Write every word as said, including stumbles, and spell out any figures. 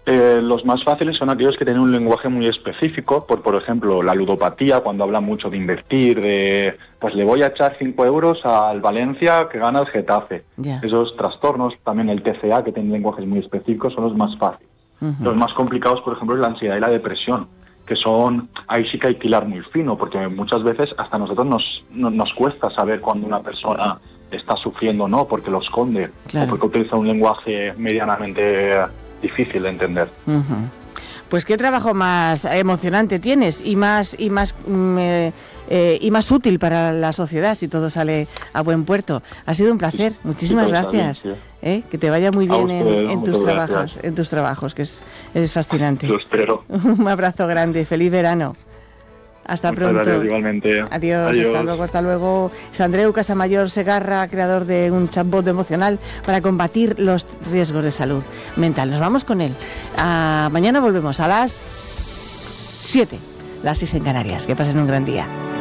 Eh, los más fáciles son aquellos que tienen un lenguaje muy específico, por por ejemplo, la ludopatía, cuando habla mucho de invertir, de pues le voy a echar cinco euros al Valencia que gana el Getafe. Yeah. Esos trastornos, también el T C A, que tienen lenguajes muy específicos, son los más fáciles. Uh-huh. Los más complicados, por ejemplo, es la ansiedad y la depresión, que son, ahí sí que hay que hilar muy fino, porque muchas veces hasta a nosotros nos, nos, nos cuesta saber cuando una persona está sufriendo o no, porque lo esconde, claro, o porque utiliza un lenguaje medianamente difícil de entender. Uh-huh. Pues qué trabajo más emocionante tienes y más y más mm, eh, eh, y más útil para la sociedad si todo sale a buen puerto. Ha sido un placer. Sí, muchísimas sí, gracias. Bien, sí. ¿Eh? Que te vaya muy bien usted, en, en tus trabajos, gracias. en tus trabajos, que es eres fascinante. Lo espero. Un abrazo grande. Feliz verano. Hasta Muchas pronto. Gracias, igualmente. Adiós, Adiós, hasta luego, hasta luego. Es Andreu Casamayor Segarra, creador de un chatbot emocional para combatir los riesgos de salud mental. Nos vamos con él. Ah, mañana volvemos a las siete, las seis en Canarias. Que pasen un gran día.